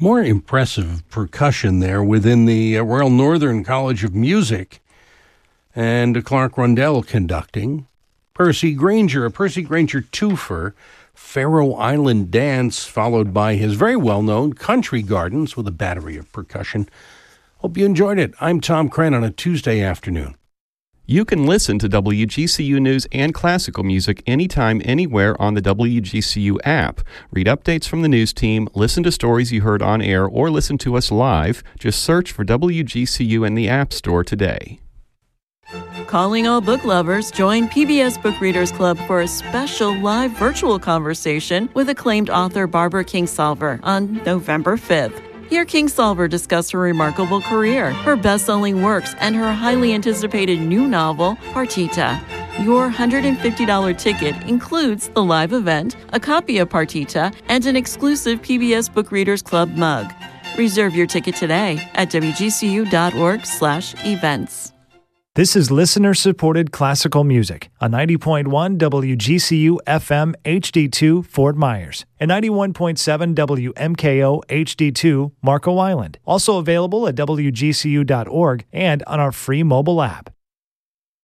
More impressive percussion there within the Royal Northern College of Music, and Clark Rundell conducting. Percy Grainger, a Percy Grainger twofer, Faroe Island Dance, followed by his very well-known Country Gardens with a battery of percussion. Hope you enjoyed it. I'm Tom Crenn on a Tuesday afternoon. You can listen to WGCU News and classical music anytime, anywhere on the WGCU app. Read updates from the news team, listen to stories you heard on air, or listen to us live. Just search for WGCU in the App Store today. Calling all book lovers, join PBS Book Readers Club for a special live virtual conversation with acclaimed author Barbara Kingsolver on November 5th. Hear Kingsolver discuss her remarkable career, her best-selling works, and her highly anticipated new novel, Partita. Your $150 ticket includes the live event, a copy of Partita, and an exclusive PBS Book Readers Club mug. Reserve your ticket today at wgcu.org/events. This is listener-supported classical music on 90.1 WGCU FM HD2 Fort Myers and 91.7 WMKO HD2 Marco Island. Also available at WGCU.org and on our free mobile app.